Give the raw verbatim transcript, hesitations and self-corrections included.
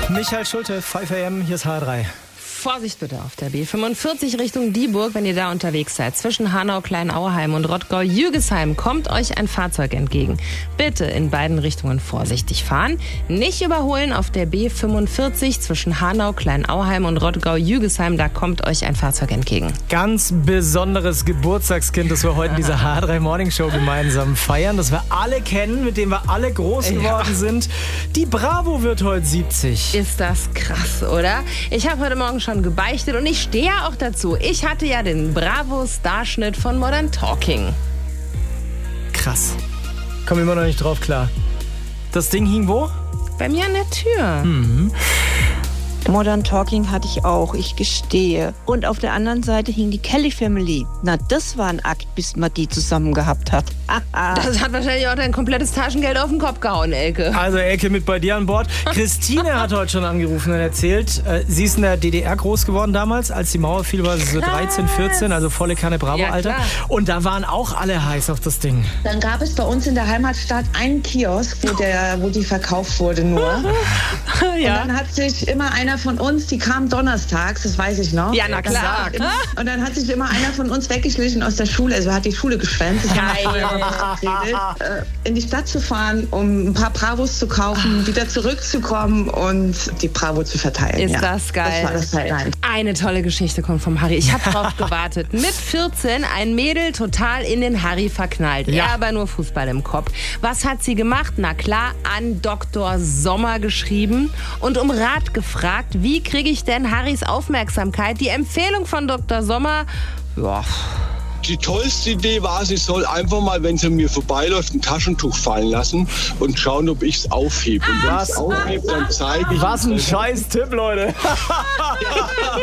Michael Schulte, fünf A M, hier ist H drei. Vorsicht bitte auf der B fünfundvierzig Richtung Dieburg, wenn ihr da unterwegs seid. Zwischen Hanau, Kleinauheim und Rottgau-Jügesheim kommt euch ein Fahrzeug entgegen. Bitte in beiden Richtungen vorsichtig fahren. Nicht überholen auf der B fünfundvierzig zwischen Hanau, Kleinauheim und Rottgau-Jügesheim. Da kommt euch ein Fahrzeug entgegen. Ganz besonderes Geburtstagskind, das wir heute in dieser H drei Morning Show gemeinsam feiern, das wir alle kennen, mit dem wir alle groß geworden ja. sind. Die Bravo wird heute siebzig. Ist das krass, oder? Ich habe heute Morgen schon gebeichtet und ich stehe ja auch dazu. Ich hatte ja den Bravo-Starschnitt von Modern Talking. Krass. Komm immer noch nicht drauf klar. Das Ding hing wo? Bei mir an der Tür. Mhm. Modern Talking hatte ich auch, ich gestehe. Und auf der anderen Seite hing die Kelly Family. Na, das war ein Akt, bis man die zusammen gehabt hat. Das hat wahrscheinlich auch dein komplettes Taschengeld auf den Kopf gehauen, Elke. Also Elke mit bei dir an Bord. Christine hat heute schon angerufen und erzählt, äh, sie ist in der D D R groß geworden damals, als die Mauer fiel, war sie so dreizehn, vierzehn, also volle Kanne Bravo-Alter. Ja, und da waren auch alle heiß auf das Ding. Dann gab es bei uns in der Heimatstadt einen Kiosk, wo, der, wo die verkauft wurde nur. Ja. Und dann hat sich immer einer von uns, die kam donnerstags, das weiß ich noch. Ja, na klar. Immer, und dann hat sich immer einer von uns weggeschlichen aus der Schule, also hat die Schule geschwänzt. In die Stadt zu fahren, um ein paar Bravos zu kaufen, wieder zurückzukommen und die Bravo zu verteilen. Ist ja. das geil. Das war das Highlight. Eine tolle Geschichte kommt vom Harry. Ich habe drauf gewartet. Mit vierzehn ein Mädel total in den Harry verknallt. Ja. Er aber nur Fußball im Kopf. Was hat sie gemacht? Na klar, an Doktor Sommer geschrieben und um Rat gefragt, wie kriege ich denn Harrys Aufmerksamkeit? Die Empfehlung von Doktor Sommer, ja... Die tollste Idee war, sie soll einfach mal, wenn sie mir vorbeiläuft, ein Taschentuch fallen lassen und schauen, ob ich es aufhebe. Und wenn ich es aufhebe, dann zeige ich... Was ein scheiß Tipp, Leute.